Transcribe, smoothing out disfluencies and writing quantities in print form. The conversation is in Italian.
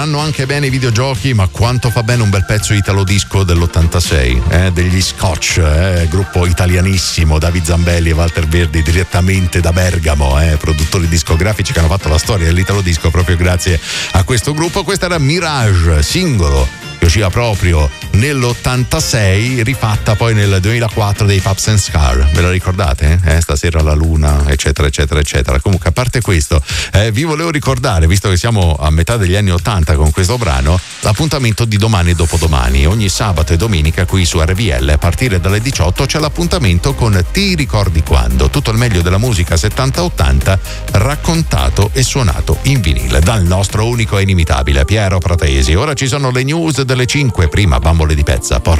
vanno anche bene i videogiochi, ma quanto fa bene un bel pezzo italo disco dell'86, degli Scotch, gruppo italianissimo, David Zambelli e Walter Verdi, direttamente da Bergamo, produttori discografici che hanno fatto la storia dell'italo disco proprio grazie a questo gruppo. Questa era Mirage, singolo che usciva proprio nell'86, rifatta poi nel 2004 dei Pups and Scar. Ve la ricordate? Stasera la luna, eccetera eccetera eccetera. Comunque, a parte questo, vi volevo ricordare, visto che siamo a metà degli anni 80 con questo brano, l'appuntamento di domani e dopodomani. Ogni sabato e domenica qui su RVL a partire dalle 18 c'è l'appuntamento con Ti ricordi quando? Tutto il meglio della musica 70-80 raccontato e suonato in vinile dal nostro unico e inimitabile Piero Pratesi. Ora ci sono le news delle 5, prima bambole di pezza.